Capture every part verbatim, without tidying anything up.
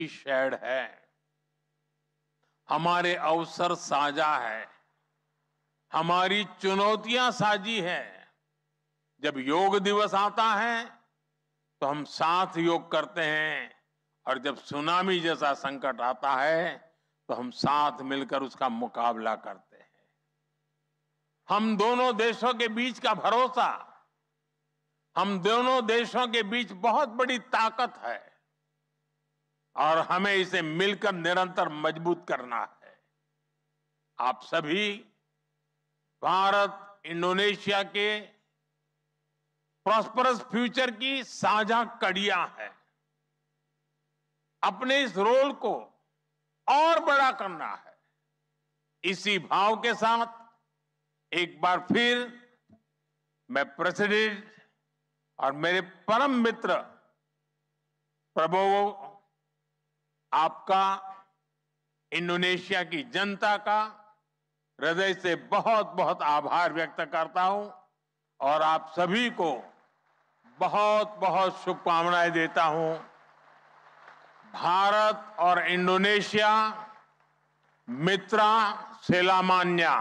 की शेड है, हमारे अवसर साझा है, हमारी चुनौतियां साझी है। जब योग दिवस आता है तो हम साथ योग करते हैं, और जब सुनामी जैसा संकट आता है तो हम साथ मिलकर उसका मुकाबला करते हैं। हम दोनों देशों के बीच का भरोसा, हम दोनों देशों के बीच बहुत बड़ी ताकत है, और हमें इसे मिलकर निरंतर मजबूत करना है। आप सभी भारत इंडोनेशिया के प्रॉस्परस फ्यूचर की साझा कड़ियां हैं। अपने इस रोल को और बड़ा करना है। इसी भाव के साथ एक बार फिर मैं प्रेसिडेंट और मेरे परम मित्र प्रबोवो, आपका, इंडोनेशिया की जनता का हृदय से बहुत बहुत आभार व्यक्त करता हूं, और आप सभी को बहुत बहुत शुभकामनाएं देता हूं। भारत और इंडोनेशिया मित्रा सेलामान्या।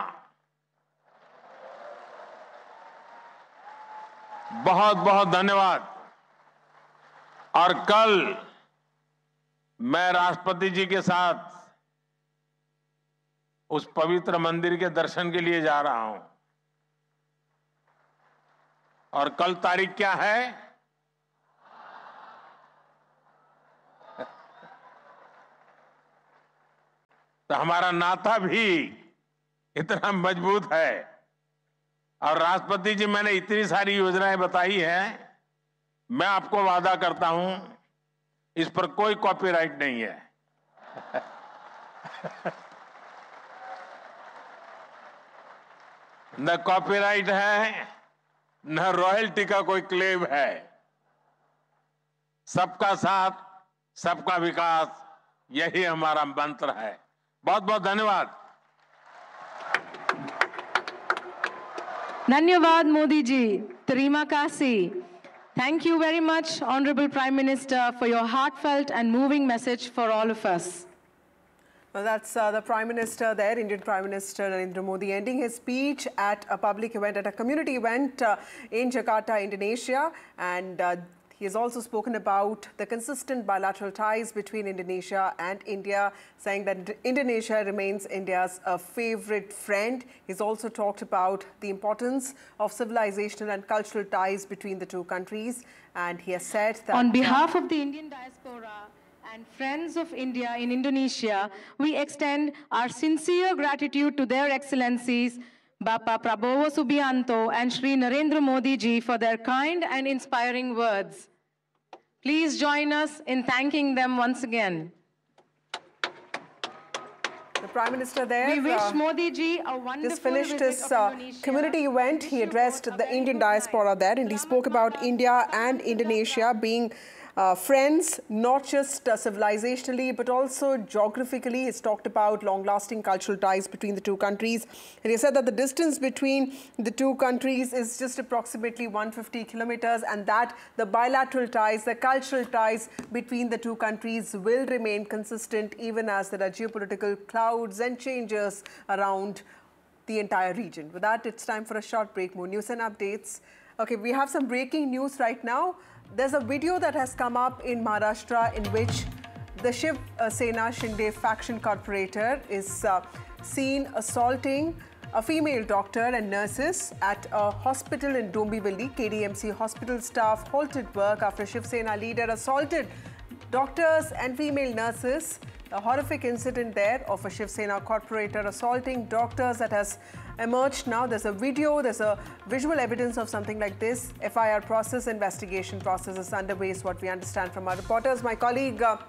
बहुत बहुत धन्यवाद। और कल मैं राष्ट्रपति जी के साथ उस पवित्र मंदिर के दर्शन के लिए जा रहा हूं। और कल तारीख क्या है? तो हमारा नाता भी इतना मजबूत है। और राष्ट्रपति जी, मैंने इतनी सारी योजनाएं बताई हैं, मैं आपको वादा करता हूं इस पर कोई कॉपीराइट नहीं है। न कॉपीराइट है, न रॉयल्टी का कोई क्लेम है। सबका साथ, सबका विकास, यही हमारा मंत्र है। बहुत बहुत धन्यवाद। Dhanyavad Modi ji, terima kasih. Thank you very much, Honorable Prime Minister, for your heartfelt and moving message for all of us. Well, that's uh, the Prime Minister there, Indian Prime Minister Narendra Modi, ending his speech at a public event, at a community event uh, in Jakarta, Indonesia. And uh, he has also spoken about the consistent bilateral ties between Indonesia and India, saying that Indonesia remains India's uh, favorite friend. He's also talked about the importance of civilizational and cultural ties between the two countries. And he has said that... On behalf of the Indian diaspora and friends of India in Indonesia, we extend our sincere gratitude to their excellencies, Bapa Prabowo Subianto and Shri Narendra Modi ji, for their kind and inspiring words. Please join us in thanking them once again. The Prime Minister there. We wish uh, Modi ji a wonderful just finished visit his of uh, Indonesia. community event. He addressed the Indian diaspora there, and he spoke about India and Indonesia being Uh, friends, not just uh, civilizationally, but also geographically. He's talked about long-lasting cultural ties between the two countries. And he said that the distance between the two countries is just approximately one hundred fifty kilometers, and that the bilateral ties, the cultural ties between the two countries will remain consistent even as there are geopolitical clouds and changes around the entire region. With that, it's time for a short break. More news and updates. Okay, we have some breaking news right now. There's a video that has come up in Maharashtra in which the Shiv Sena Shinde faction corporator is uh, seen assaulting a female doctor and nurses at a hospital in Dombivli. K D M C hospital staff halted work after Shiv Sena leader assaulted doctors and female nurses. A horrific incident there of a Shiv Sena corporator assaulting doctors that has emerged now. There's a video, there's a visual evidence of something like this. F I R process, investigation process is underway, is what we understand from our reporters. My colleague uh,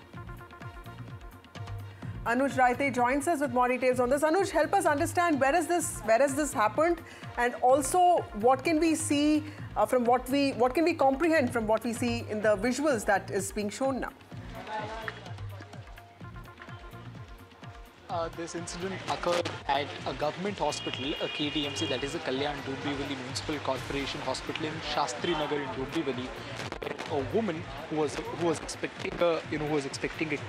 Anuj Raite joins us with more details on this. Anuj, help us understand where is this, where has this happened, and also what can we see uh, from what we, what can we comprehend from what we see in the visuals that is being shown now? Uh, this incident occurred at a government hospital, a K D M C, that is a Kalyan Dombivli Municipal Corporation Hospital in Shastri Nagar in Dombivli. A woman who was who was expecting a you know who was expecting a